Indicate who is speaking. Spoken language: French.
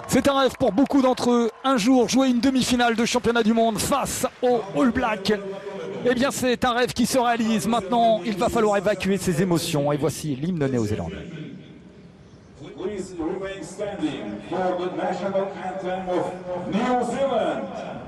Speaker 1: C'est un rêve pour beaucoup d'entre eux. Un jour, jouer une demi-finale de championnat du monde face aux All Blacks. Eh bien, c'est un rêve qui se réalise. Maintenant, il va falloir évacuer ses émotions. Et voici l'hymne néo-zélandais.
Speaker 2: Please remain standing for the national anthem of New Zealand.